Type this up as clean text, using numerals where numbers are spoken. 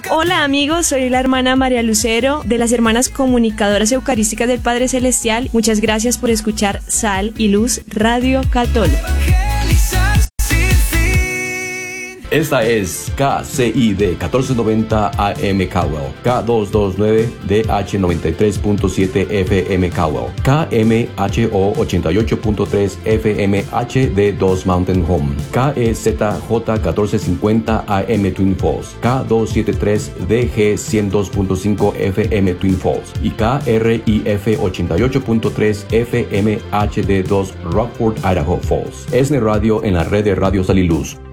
Hola amigos, soy la hermana María Lucero de las Hermanas Comunicadoras Eucarísticas del Padre Celestial. Muchas gracias por escuchar Sal y Luz Radio Católica. Esta es KCID 1490 AM Caldwell, K229 DH 93.7 FM Caldwell, KMHO 88.3 FM HD2 Mountain Home, KEZJ 1450 AM Twin Falls, K273 DG 102.5 FM Twin Falls y KRIF 88.3 FM HD2 Rockford, Idaho Falls. Es radio en la red de Radio Sal y Luz.